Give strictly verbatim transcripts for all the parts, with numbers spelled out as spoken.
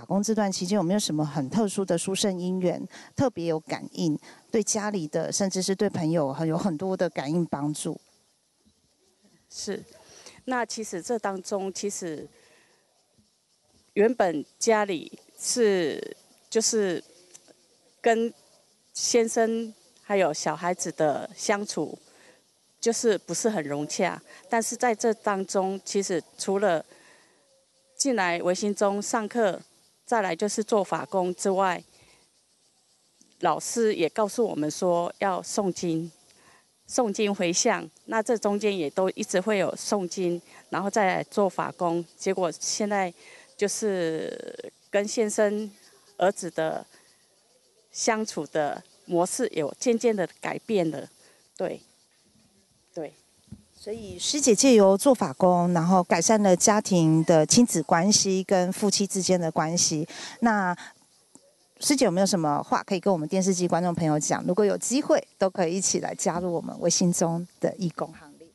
工这段期间有没有什么很特殊的殊胜因缘，特别有感应，对家里的甚至是对朋友很有很多的感应帮助？ 是，那其实这当中其实原本家里是就是跟先生还有小孩子的相处就是不是很融洽，但是在这当中，其实除了进来维新中上课，再来就是做法工之外，老师也告诉我们说要诵经，诵经回向。那这中间也都一直会有诵经，然后再来做法工。结果现在就是跟先生、儿子的相处的模式有渐渐的改变了，对，对。 所以师姐借由做法工，然后改善了家庭的亲子关系跟夫妻之间的关系。那师姐有没有什么话可以跟我们电视机观众朋友讲？如果有机会，都可以一起来加入我们维新中的义工行列。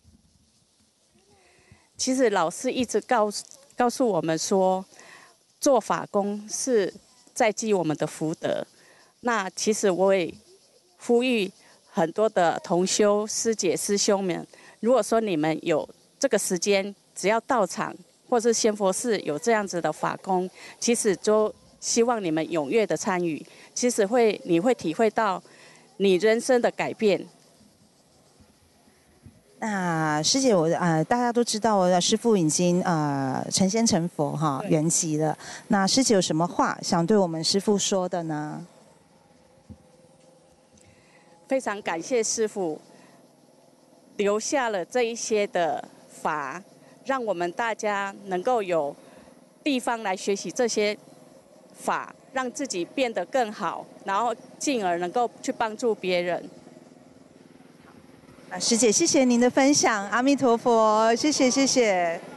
其实老师一直告诉告诉我们说，做法工是在积我们的福德。那其实我也呼吁很多的同修师姐师兄们，如果说你们有这个时间，只要到场或是仙佛寺有这样子的法工，其实就希望你们踊跃的参与，其实会你会体会到你人生的改变。 那师姐我，我呃大家都知道，我的师父已经呃成仙成佛哈圆寂了。那师姐有什么话想对我们师父说的呢？ 非常感谢师父留下了这一些的法，让我们大家能够有地方来学习这些法，让自己变得更好，然后进而能够去帮助别人。 啊，师姐，谢谢您的分享，阿弥陀佛，谢谢谢谢。